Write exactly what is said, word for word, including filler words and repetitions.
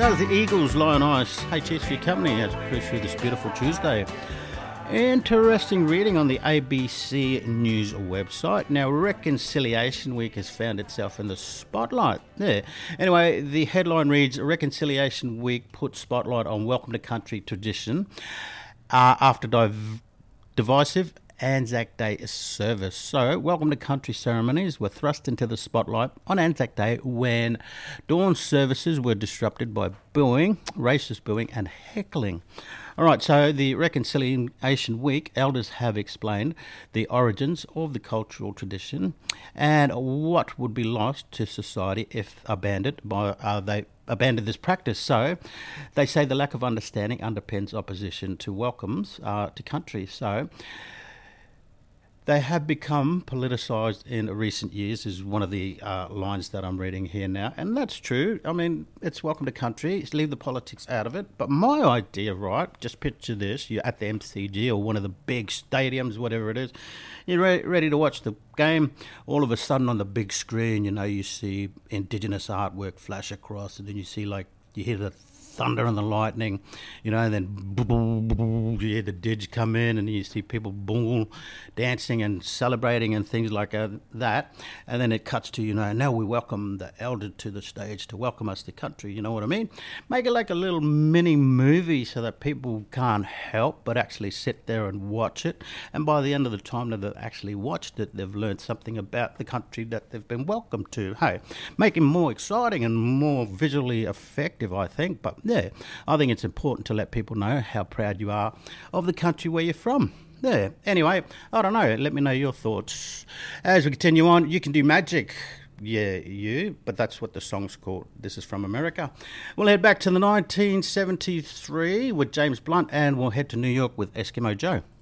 That was the Eagles, Lion Ice. Hey, cheers for your company as we cruise through this beautiful Tuesday. Interesting reading on the A B C News website. Now, Reconciliation Week has found itself in the spotlight. Yeah. Anyway, the headline reads, Reconciliation Week puts spotlight on Welcome to Country tradition uh, after div- divisive Anzac Day service. So, Welcome to Country ceremonies were thrust into the spotlight on Anzac Day when dawn services were disrupted by booing, racist booing and heckling. All right, so the Reconciliation Week, elders have explained the origins of the cultural tradition and what would be lost to society if abandoned by uh, they abandoned this practice. So they say the lack of understanding underpins opposition to welcomes uh, to country. So they have become politicised in recent years, is one of the uh, lines that I'm reading here now. And that's true. I mean, it's welcome to country. It's leave the politics out of it. But my idea, right, just picture this. You're at the M C G or one of the big stadiums, whatever it is. You're re- ready to watch the game. All of a sudden on the big screen, you know, you see Indigenous artwork flash across. And then you see, like, you hear the thunder and the lightning, you know, and then boom, boom, you hear the didge come in and you see people boom, dancing and celebrating and things like uh, that. And then it cuts to, you know, now we welcome the elder to the stage to welcome us to country, you know what I mean? Make it like a little mini movie so that people can't help but actually sit there and watch it. And by the end of the time that they've actually watched it, they've learned something about the country that they've been welcomed to. Hey, make it more exciting and more visually effective, I think. But yeah, I think it's important to let people know how proud you are of the country where you're from. Yeah. Anyway, I don't know. Let me know your thoughts. As we continue on, You Can Do Magic. Yeah, you, but that's what the song's called. This is from America. We'll head back to the nineteen seventy-three with James Blunt, and we'll head to New York with Eskimo Joe.